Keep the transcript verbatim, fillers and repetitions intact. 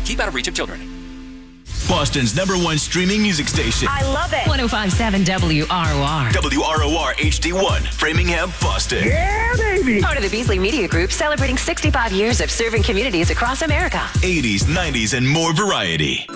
Keep out of reach of children. Boston's number one streaming music station. I love it. one oh five point seven W R O R. W R O R H D one, Framingham, Boston. Yeah, baby. Part of the Beasley Media Group, celebrating sixty-five years of serving communities across America. eighties, nineties, and more variety.